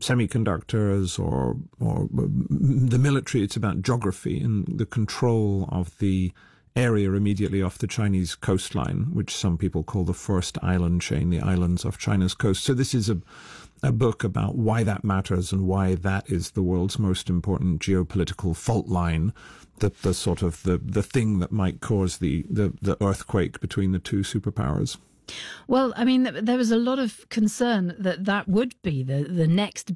semiconductors or the military. It's about geography and the control of the area immediately off the Chinese coastline, which some people call the first island chain, the islands off China's coast. So this is a book about why that matters and why that is the world's most important geopolitical fault line, the sort of the thing that might cause the earthquake between the two superpowers. Well, I mean, there was a lot of concern that would be the next